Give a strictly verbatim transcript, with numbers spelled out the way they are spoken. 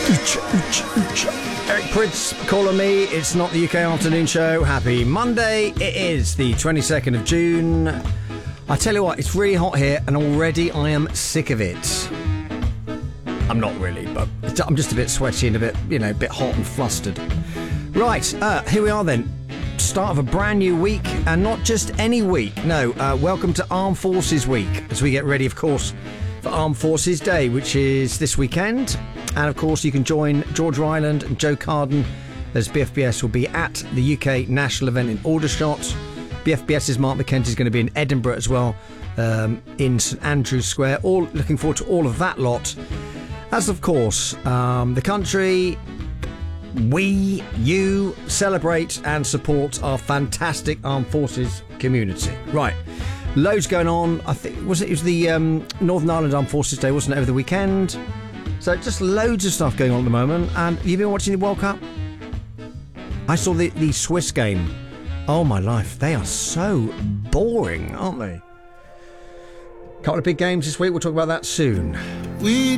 Eric Prince calling me. It's not the U K Afternoon Show. Happy Monday. It is the twenty-second of June. I tell you what, it's really hot here and already I am sick of it. I'm not really, but I'm just a bit sweaty and a bit, you know, a bit hot and flustered. Right, uh, here we are then. Start of a brand new week, and not just any week. No, uh, welcome to Armed Forces Week, as we get ready, of course, for Armed Forces Day, which is this weekend. And of course, you can join George Ryland and Joe Carden as B F B S will be at the U K national event in Aldershot. BFBS's Mark McKenty is going to be in Edinburgh as well, um, in St Andrew's Square. All looking forward to all of that lot. As of course, um, the country, we, you celebrate and support our fantastic armed forces community. Right, loads going on. I think was it, it was the um, Northern Ireland Armed Forces Day, wasn't it, over the weekend? So just loads of stuff going on at the moment. And have you been watching the World Cup? I saw the, the Swiss game. Oh my life, they are so boring, aren't they? Couple of big games this week. We'll talk about that soon. We